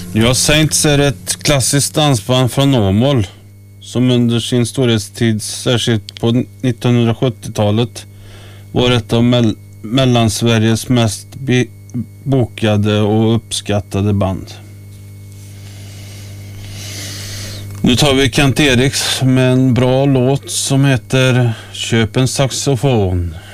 Ja, Saints är ett klassiskt dansband från Åmål som under sin storhetstid, särskilt på 1970-talet, var ett av Mellansveriges mest bokade och uppskattade band. Nu tar vi Kent Eriks med en bra låt som heter Köp en saxofon.